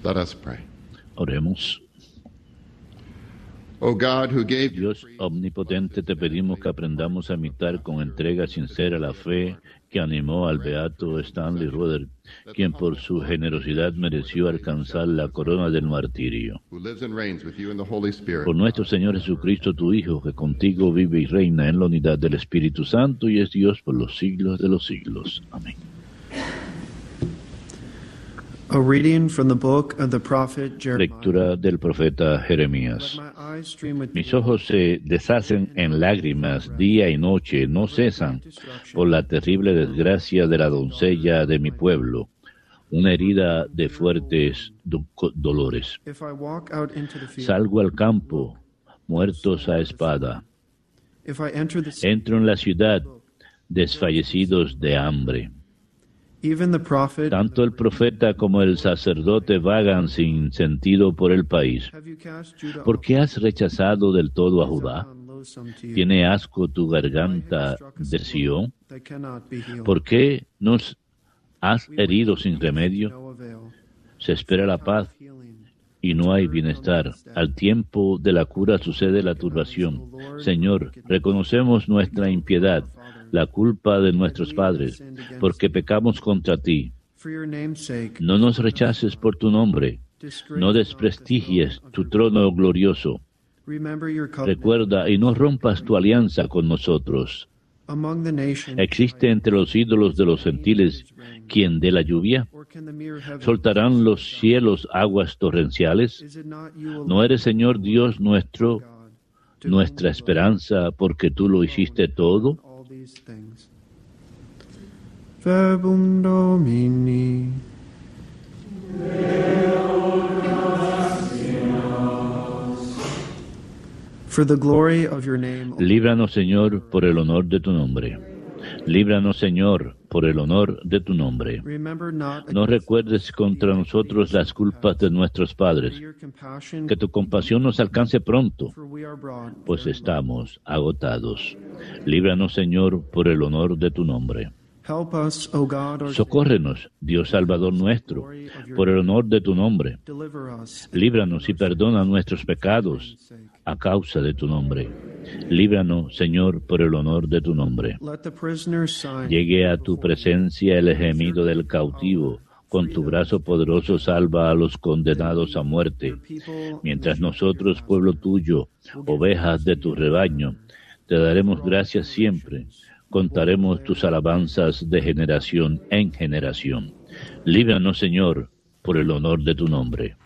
Let us pray. Oremos. O God, who gave Dios omnipotente, te pedimos que aprendamos a imitar con entrega sincera la fe que animó al beato Stanley Rudder, quien por su generosidad mereció alcanzar la corona del martirio. who lives and reigns with you in the Holy Spirit, Por nuestro Señor Jesucristo, tu Hijo, que contigo vive y reina en la unidad del Espíritu Santo y es Dios por los siglos de los siglos. Amén. A reading from the book of the prophet Jeremiah. Lectura del profeta Jeremías. Let my eyes stream with Mis tears. ojos se deshacen en lágrimas día y noche, no cesan por la terrible desgracia de la doncella de mi pueblo, una herida de fuertes dolores. If I walk out into the field, Salgo al campo, muertos a espada. if I enter the city, Entro en la ciudad, desfallecidos de hambre. even the prophet, Tanto el profeta como el sacerdote vagan sin sentido por el país. have you cast Judah ¿Por qué has rechazado del todo a off? Judá? Zion loathsome to you. ¿Tiene asco tu garganta de Sión? That cannot be healed. ¿Por qué nos has herido sin remedio? No avail. Se espera la paz Healing. y no hay bienestar. Al tiempo de la cura sucede la turbación. Señor, reconocemos nuestra impiedad, la culpa de nuestros padres, porque pecamos contra ti. For your name's sake, No nos rechaces por tu nombre, disgrace no not desprestigies the tu throne of trono glorioso. your- Remember your covenant. Recuerda y no rompas tu alianza con nosotros. Among the nations, ¿Existe entre los ídolos de los gentiles quien dé la lluvia? or can the mere heavens- ¿Soltarán los cielos aguas torrenciales? Is it not you alone, ¿No eres, Señor Dios nuestro, God, to nuestra whom esperanza, porque tú lo hiciste todo? all these things? Verbum Domini. For the glory of your name, Líbranos, Señor, por el honor de tu nombre. Líbranos, Señor, por el honor de tu nombre. remember not No recuerdes contra nosotros las culpas de nuestros padres. your compassion, Que tu compasión nos alcance pronto, for we are brought. pues estamos agotados. Líbranos, Señor, por el honor de tu nombre. Help us, O God, our Socórrenos, Dios Salvador nuestro, por el honor de tu nombre. deliver us. Líbranos y perdona nuestros pecados a causa de tu nombre. Líbranos, Señor, por el honor de tu nombre. Let the prisoner's sign Llegue a tu presencia el gemido del cautivo. Con tu brazo poderoso salva a los condenados a muerte. people Mientras nosotros, pueblo tuyo, ovejas de tu rebaño, te daremos gracias siempre. Contaremos tus alabanzas de generación en generación. Líbranos, Señor, por el honor de tu nombre.